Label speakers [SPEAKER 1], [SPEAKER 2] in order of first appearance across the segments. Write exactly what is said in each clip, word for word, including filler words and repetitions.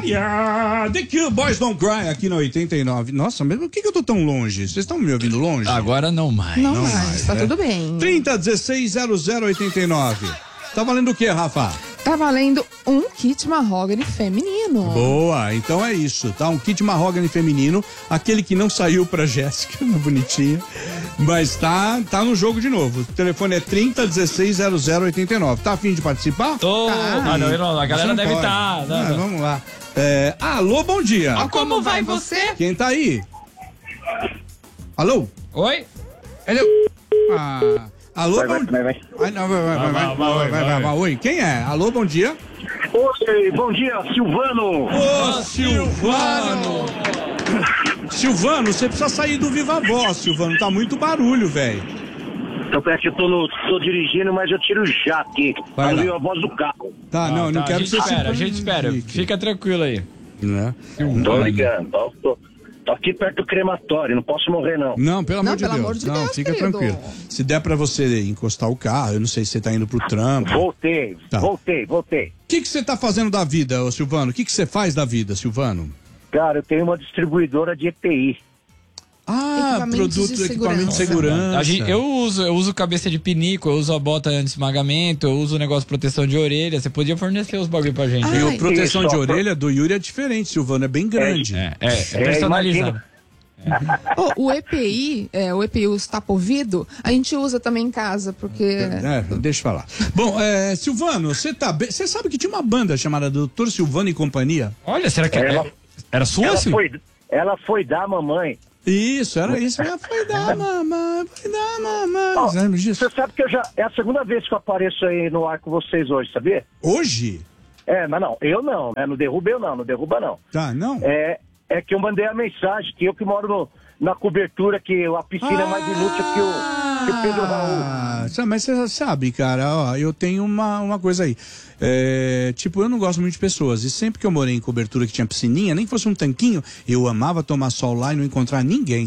[SPEAKER 1] área. The Cure, Boys Don't Cry, aqui no oitenta e nove. Nossa, mas por que, que eu tô tão longe? Vocês estão me ouvindo longe?
[SPEAKER 2] Agora não mais.
[SPEAKER 3] Não,
[SPEAKER 1] Não
[SPEAKER 3] mais,
[SPEAKER 1] mais,
[SPEAKER 3] tá
[SPEAKER 1] né?
[SPEAKER 3] tudo bem.
[SPEAKER 1] trinta, dezesseis, zero zero, oitenta e nove. Tá valendo o que, Rafa?
[SPEAKER 3] Tá valendo um kit mahogany feminino.
[SPEAKER 1] Boa, então é isso, tá? Um kit mahogany feminino, aquele que não saiu pra Jéssica, bonitinha, mas tá, tá no jogo de novo. O telefone é trinta, dezesseis, zero zero, oitenta e nove. Tá a fim de participar?
[SPEAKER 2] Tô. Ah, não, não, a galera
[SPEAKER 1] Você não
[SPEAKER 2] deve
[SPEAKER 1] pode.
[SPEAKER 2] estar. Tá,
[SPEAKER 1] Ah, vamos lá. É, alô, bom dia.
[SPEAKER 3] Ó, como vai você?
[SPEAKER 1] Quem tá aí? Alô?
[SPEAKER 2] Oi?
[SPEAKER 1] Alô? Ah, alô,
[SPEAKER 4] Vai,
[SPEAKER 1] bom
[SPEAKER 4] vai, vai, vai.
[SPEAKER 1] Ai, não, vai, vai, vai, vai, vai, vai, vai, vai, vai. Oi, quem é? Alô, bom dia.
[SPEAKER 4] Oi, bom dia, Silvano.
[SPEAKER 1] Ô, Silvano! Silvano, você precisa sair do Viva Voz, Silvano. Tá muito barulho, velho.
[SPEAKER 4] Então, parece que eu tô, no, tô dirigindo, mas eu tiro já aqui.
[SPEAKER 1] Vai
[SPEAKER 4] Pra
[SPEAKER 1] lá.
[SPEAKER 4] ouvir a voz do carro.
[SPEAKER 1] Tá, não, eu não
[SPEAKER 2] tá,
[SPEAKER 1] quero
[SPEAKER 2] a gente espera, a gente espera. Fica tranquilo aí.
[SPEAKER 1] Né?
[SPEAKER 4] Tô ligando, tô, tô, tô aqui perto do crematório, não posso morrer, não.
[SPEAKER 1] Não, pelo amor
[SPEAKER 3] Não,
[SPEAKER 1] de
[SPEAKER 3] pelo
[SPEAKER 1] Deus.
[SPEAKER 3] amor de
[SPEAKER 1] não,
[SPEAKER 3] Deus,
[SPEAKER 1] fica
[SPEAKER 3] querido.
[SPEAKER 1] tranquilo. Se der pra você encostar o carro, eu não sei se você tá indo pro trampo. O
[SPEAKER 4] Voltei,
[SPEAKER 1] Tá.
[SPEAKER 4] voltei, voltei.
[SPEAKER 1] que que você tá fazendo da vida, ô Silvano? O que que você faz da vida, Silvano?
[SPEAKER 4] Cara, eu tenho uma distribuidora de E P I.
[SPEAKER 1] Ah,
[SPEAKER 3] Equipamentos
[SPEAKER 1] produto,
[SPEAKER 3] de
[SPEAKER 1] equipamento de
[SPEAKER 3] segurança.
[SPEAKER 1] segurança.
[SPEAKER 2] A gente- eu uso, eu uso cabeça de pinico, eu uso a bota anti-esmagamento, eu uso o negócio de proteção de orelha. Você podia fornecer os bagulho pra gente.
[SPEAKER 3] Ah,
[SPEAKER 1] E
[SPEAKER 3] Ai.
[SPEAKER 1] o proteção
[SPEAKER 4] Isso,
[SPEAKER 1] de
[SPEAKER 4] ó,
[SPEAKER 1] orelha do Yuri é diferente, Silvano, é bem grande.
[SPEAKER 2] É, é, é personalizado.
[SPEAKER 3] Ô, o E P I, é, o E P I, o tapa-ouvido, a gente usa também em casa, porque...
[SPEAKER 1] É, deixa eu falar. Bom, é, Silvano, você tá bem. Você sabe que tinha uma banda chamada doutor Silvano e Companhia?
[SPEAKER 2] Olha, será que
[SPEAKER 4] Ela-
[SPEAKER 2] é- era sua?
[SPEAKER 4] Ela
[SPEAKER 2] Sil?
[SPEAKER 4] foi, ela foi da mamãe.
[SPEAKER 1] Isso, era isso. Mas foi dar, mamãe, foi dar, mamãe.
[SPEAKER 4] Ó,
[SPEAKER 1] Você lembra disso?
[SPEAKER 4] Você sabe que eu já. É a segunda vez que eu apareço aí no ar com vocês hoje, sabia?
[SPEAKER 1] Hoje?
[SPEAKER 4] É, mas não, eu não. Né? No derruba eu não, no derruba não.
[SPEAKER 1] Tá, não?
[SPEAKER 4] É, é que eu mandei a mensagem, que eu que moro no- na cobertura, que a piscina é mais inútil que o, que o Pedro Raul.
[SPEAKER 1] Ah, sabe, mas você sabe, cara, ó, eu tenho uma, uma coisa aí. É, tipo, eu não gosto muito de pessoas. E sempre que eu morei em cobertura que tinha piscininha, nem que fosse um tanquinho, eu amava tomar sol lá e não encontrar ninguém.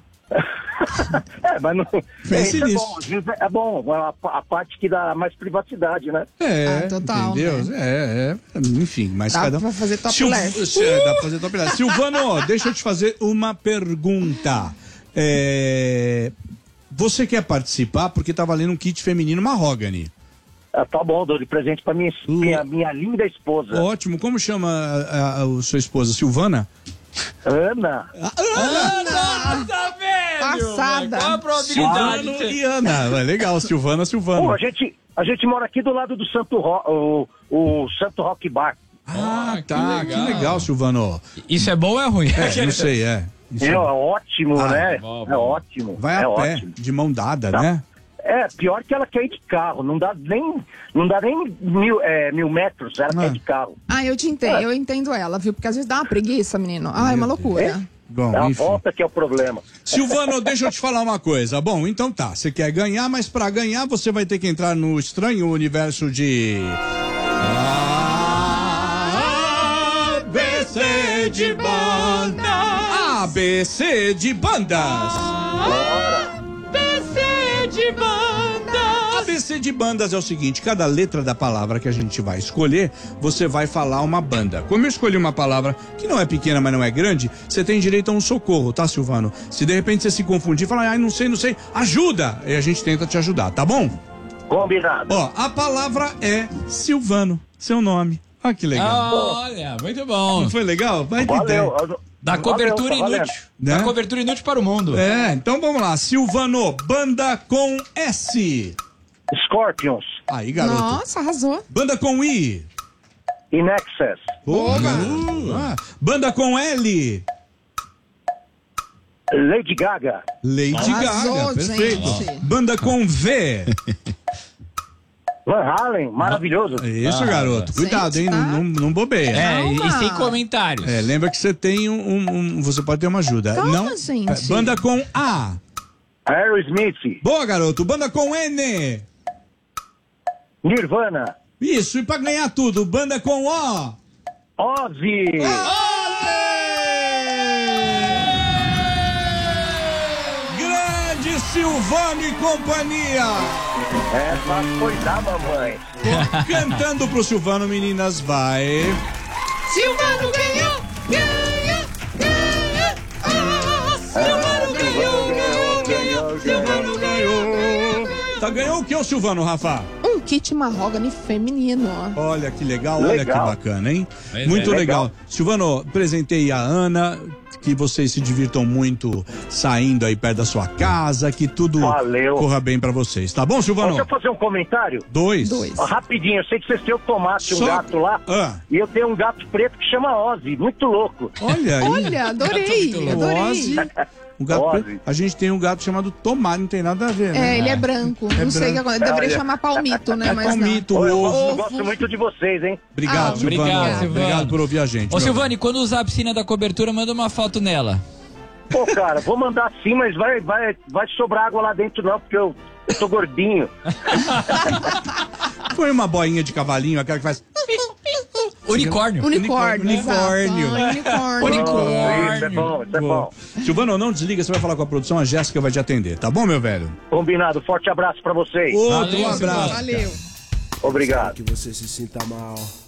[SPEAKER 4] É, mas não.
[SPEAKER 1] Pense
[SPEAKER 4] isso é
[SPEAKER 1] nisso.
[SPEAKER 4] bom, às vezes é bom, a, a parte que dá mais privacidade, né?
[SPEAKER 1] É,
[SPEAKER 3] Ah, total,
[SPEAKER 1] entendeu?
[SPEAKER 3] né?
[SPEAKER 1] É, é, enfim, mas
[SPEAKER 3] Dá
[SPEAKER 1] cada um...
[SPEAKER 3] pra fazer
[SPEAKER 1] Sil-
[SPEAKER 3] topless.
[SPEAKER 1] É, dá pra fazer topless. Silvano, deixa eu te fazer uma pergunta. É, você quer participar porque tá valendo um kit feminino mahogany.
[SPEAKER 4] Ah, tá bom, dou de presente pra minha, minha, minha linda esposa.
[SPEAKER 1] Ótimo, como chama a, a- a sua esposa? Silvana?
[SPEAKER 4] Ana.
[SPEAKER 2] Nossa, velho!
[SPEAKER 3] Passada.
[SPEAKER 2] Qual a probabilidade?
[SPEAKER 1] Silvano
[SPEAKER 2] de
[SPEAKER 1] e
[SPEAKER 2] ser-
[SPEAKER 1] Ana. É legal, Silvana, Silvano.
[SPEAKER 4] Pô, a gente, a gente mora aqui do lado do Santo Rock, o, o Santo Rock Bar.
[SPEAKER 1] Ah,
[SPEAKER 2] Ah,
[SPEAKER 1] tá,
[SPEAKER 2] que
[SPEAKER 1] que
[SPEAKER 2] legal.
[SPEAKER 1] legal, Silvano.
[SPEAKER 2] Isso é bom ou é ruim?
[SPEAKER 1] É, não sei, é. Isso
[SPEAKER 4] É, ótimo,
[SPEAKER 1] Ah,
[SPEAKER 4] né?
[SPEAKER 2] bom,
[SPEAKER 4] É
[SPEAKER 2] bom.
[SPEAKER 4] ótimo.
[SPEAKER 1] Vai
[SPEAKER 4] é
[SPEAKER 1] a pé,
[SPEAKER 4] ótimo.
[SPEAKER 1] de mão dada,
[SPEAKER 4] Tá.
[SPEAKER 1] né?
[SPEAKER 4] É, pior que ela quer ir de carro. Não dá nem, não dá nem mil, é, mil metros, ela
[SPEAKER 1] Ah.
[SPEAKER 4] quer ir de carro.
[SPEAKER 3] Ah, eu te entendo, eu entendo ela, viu? Porque às vezes dá uma preguiça, menino. Ah, é uma loucura.
[SPEAKER 1] Bom,
[SPEAKER 4] É a
[SPEAKER 1] enfim.
[SPEAKER 4] volta que é o problema.
[SPEAKER 1] Silvano, deixa eu te falar uma coisa. Bom, então tá, você quer ganhar, mas pra ganhar você vai ter que entrar no estranho universo de... A, B, C de banda. A, B, C de bandas.
[SPEAKER 2] B C de banda!
[SPEAKER 1] A B C de bandas é o seguinte, cada letra da palavra que a gente vai escolher, você vai falar uma banda. Como eu escolhi uma palavra que não é pequena, mas não é grande, você tem direito a um socorro, tá, Silvano? Se de repente você se confundir e falar, ai, não sei, não sei, ajuda! E a gente tenta te ajudar, tá bom?
[SPEAKER 4] Combinado.
[SPEAKER 1] Ó, a palavra é Silvano, seu nome. Olha que legal.
[SPEAKER 2] Olha, muito bom.
[SPEAKER 1] Não foi legal? Vai ter
[SPEAKER 4] Valeu.
[SPEAKER 1] ideia.
[SPEAKER 2] Dá cobertura
[SPEAKER 4] Valeu, tá
[SPEAKER 2] inútil.
[SPEAKER 1] Né?
[SPEAKER 2] Dá cobertura inútil para o mundo.
[SPEAKER 1] É, então vamos lá. Silvano, banda com S.
[SPEAKER 4] Scorpions,
[SPEAKER 1] Aí, garoto.
[SPEAKER 3] Nossa, arrasou.
[SPEAKER 1] Banda com I.
[SPEAKER 4] In Excess,
[SPEAKER 1] Pô, garoto. Ah, banda com L.
[SPEAKER 4] Lady Gaga,
[SPEAKER 1] Lady
[SPEAKER 3] Arrasou,
[SPEAKER 1] Gaga, perfeito.
[SPEAKER 3] gente.
[SPEAKER 1] Banda com V.
[SPEAKER 4] Van Halen, maravilhoso.
[SPEAKER 1] Isso,
[SPEAKER 2] Ah,
[SPEAKER 1] garoto. Cuidado, hein?
[SPEAKER 3] gente, tá?
[SPEAKER 1] Não, não, não bobeia.
[SPEAKER 2] É, e, e
[SPEAKER 3] Calma.
[SPEAKER 2] sem comentários.
[SPEAKER 1] É, lembra que você tem um, um- um- Você pode ter uma ajuda.
[SPEAKER 3] Calma,
[SPEAKER 1] não,
[SPEAKER 3] gente.
[SPEAKER 1] É, banda com A.
[SPEAKER 4] Aerosmith,
[SPEAKER 1] Boa, garoto. Banda com N.
[SPEAKER 4] Nirvana,
[SPEAKER 1] Isso, e pra ganhar tudo, banda com O.
[SPEAKER 4] Ozzy.
[SPEAKER 1] Grande Silvano e companhia.
[SPEAKER 4] Essa foi da mamãe.
[SPEAKER 1] Cantando pro Silvano, meninas, vai.
[SPEAKER 3] Silvano ganhou! Ganhou! Ganhou! Ah, Silvano ganhou! Ganhou! Ganhou! Silvano ganhou!
[SPEAKER 1] Tá, ganhou o que, ô Silvano, Rafa?
[SPEAKER 3] Um kit mahogany feminino.
[SPEAKER 1] Olha que legal, olha
[SPEAKER 4] Legal.
[SPEAKER 1] que bacana, hein?
[SPEAKER 2] Pois
[SPEAKER 1] Muito
[SPEAKER 2] é.
[SPEAKER 1] legal.
[SPEAKER 4] Legal.
[SPEAKER 1] Silvano, presentei a Ana, que vocês se divirtam muito saindo aí perto da sua casa, que tudo
[SPEAKER 4] Valeu.
[SPEAKER 1] corra bem pra vocês. Tá bom, Silvano?
[SPEAKER 4] Deixa eu fazer um comentário?
[SPEAKER 1] Dois.
[SPEAKER 3] Dois.
[SPEAKER 4] Ó, rapidinho, eu sei que vocês têm o Tomate, um
[SPEAKER 1] Só-
[SPEAKER 4] gato lá.
[SPEAKER 1] Ah.
[SPEAKER 4] E eu tenho um gato preto que chama Ozzy, muito louco.
[SPEAKER 1] Olha aí.
[SPEAKER 3] Olha, adorei,
[SPEAKER 2] Gato muito
[SPEAKER 3] adorei.
[SPEAKER 1] Ozzy. Um gato
[SPEAKER 4] Ozzy.
[SPEAKER 1] preto. A gente tem um gato chamado Tomate, não tem nada a ver, né?
[SPEAKER 3] É, ele é branco.
[SPEAKER 1] É
[SPEAKER 3] não sei o que
[SPEAKER 1] branco.
[SPEAKER 3] acontece. Deveria
[SPEAKER 4] Olha.
[SPEAKER 3] chamar palmito, né?
[SPEAKER 1] É
[SPEAKER 3] Mas
[SPEAKER 1] palmito,
[SPEAKER 4] Ô, eu, gosto, eu
[SPEAKER 1] ovo.
[SPEAKER 4] gosto muito de vocês, hein?
[SPEAKER 1] Obrigado,
[SPEAKER 3] Ah,
[SPEAKER 1] Silvano.
[SPEAKER 2] obrigado, Silvano.
[SPEAKER 1] Obrigado por ouvir a gente.
[SPEAKER 2] Ô,
[SPEAKER 1] meu
[SPEAKER 2] Silvani, quando usar a piscina da cobertura, manda uma foto nela.
[SPEAKER 4] Pô, cara, vou mandar sim, mas vai, vai, vai sobrar água lá dentro não, porque eu, eu tô gordinho.
[SPEAKER 1] Foi uma boinha de cavalinho, aquela que faz...
[SPEAKER 2] Unicórnio.
[SPEAKER 3] Unicórnio.
[SPEAKER 1] Unicórnio.
[SPEAKER 3] exato. Ah, unicórnio.
[SPEAKER 2] Unicórnio.
[SPEAKER 4] Isso é bom, isso é bom.
[SPEAKER 1] Silvano, não desliga, você vai falar com a produção, a Jéssica vai te atender, tá bom, meu velho?
[SPEAKER 4] Combinado, forte abraço pra vocês.
[SPEAKER 1] Outro
[SPEAKER 2] Valeu,
[SPEAKER 1] abraço.
[SPEAKER 2] Silvano.
[SPEAKER 3] Valeu.
[SPEAKER 4] Obrigado.
[SPEAKER 5] Que você se sinta mal.